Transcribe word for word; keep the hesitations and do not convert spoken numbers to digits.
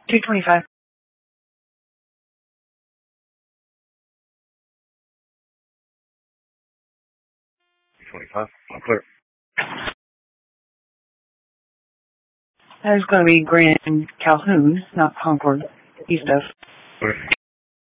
two twenty-five. twenty-five. I'm clear. That is going to be Grand Calhoun, not Concord, east of. Clear.